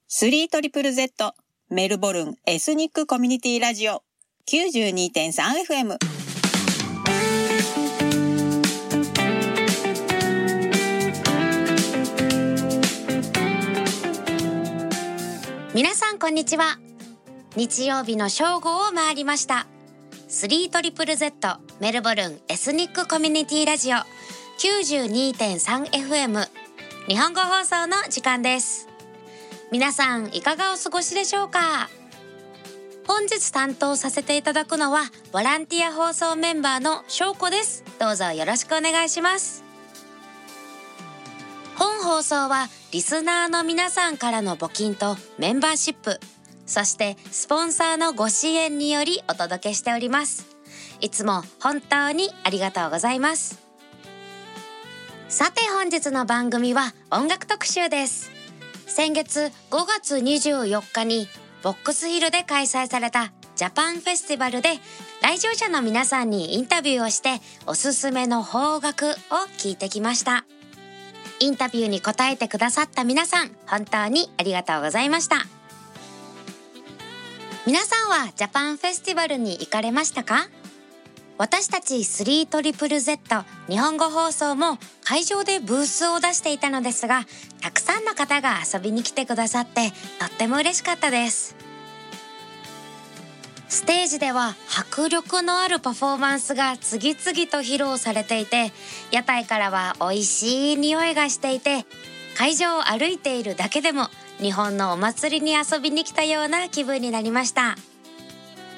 3ZZZ メルボルンエスニックコミュニティラジオ 92.3FM。 皆さんこんにちは。日曜日の正午を回りました。 3ZZZ メルボルンエスニックコミュニティラジオ 92.3FM 日本語放送の時間です。皆さんいかがお過ごしでしょうか。本日担当させていただくのはボランティア放送メンバーの翔子です。どうぞよろしくお願いします。本放送はリスナーの皆さんからの募金とメンバーシップ、そしてスポンサーのご支援によりお届けしております。いつも本当にありがとうございます。さて本日の番組は音楽特集です。先月5月24日にボックスヒルで開催されたジャパンフェスティバルで来場者の皆さんにインタビューをしておすすめの邦楽を聞いてきました。インタビューに答えてくださった皆さん、本当にありがとうございました。皆さんはジャパンフェスティバルに行かれましたか？私たち 3ZZZ 日本語放送も会場でブースを出していたのですが、たくさんの方が遊びに来てくださってとっても嬉しかったです。ステージでは迫力のあるパフォーマンスが次々と披露されていて、屋台からは美味しい匂いがしていて、会場を歩いているだけでも日本のお祭りに遊びに来たような気分になりました。